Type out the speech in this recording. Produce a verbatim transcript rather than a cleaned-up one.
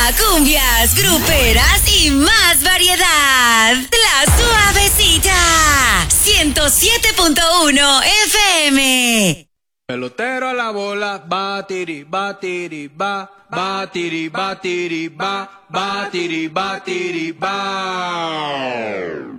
cumbias, gruperas y más variedad. La Suavecita, ciento siete punto uno F M. Pelotero a la bola, batiri, batiri, ba, batiri, batiri, ba, batiri, batiri, ba.